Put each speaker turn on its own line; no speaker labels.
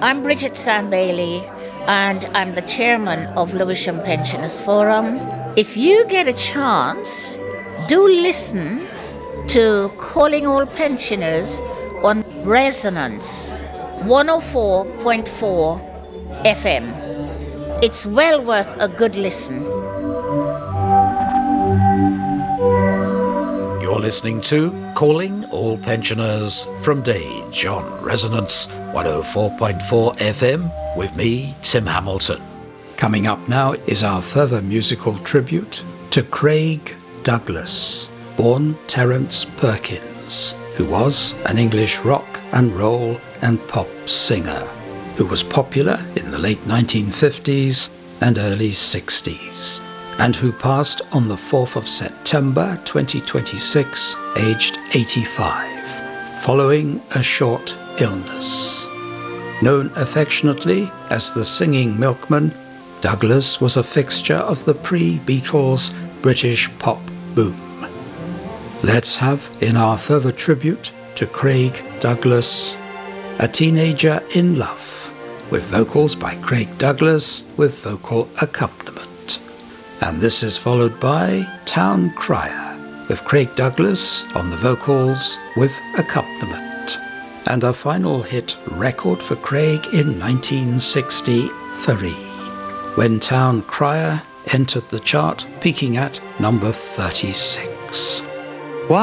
I'm Bridget Sand-Bailey, and I'm the chairman of Lewisham Pensioners Forum. If you get a chance, do listen to Calling All Pensioners on Resonance 104.4 FM. It's well worth a good listen.
You're listening to Calling All Pensioners from Dage on Resonance 104.4 FM with me, Tim Hamilton. Coming up now is our further musical tribute to Craig Douglas, born Terence Perkins, who was an English rock and roll and pop singer, who was popular in the late 1950s and early 60s, and who passed on the 4th of September 2026, aged 85, following a short illness. Known affectionately as the Singing Milkman, Douglas was a fixture of the pre-Beatles British pop boom. Let's have, in our further tribute to Craig Douglas, A Teenager in Love, with vocals by Craig Douglas with vocal accompaniment. And this is followed by Town Crier, with Craig Douglas on the vocals with accompaniment. And a final hit record for Craig in 1963, when Town Crier entered the chart, peaking at number 36.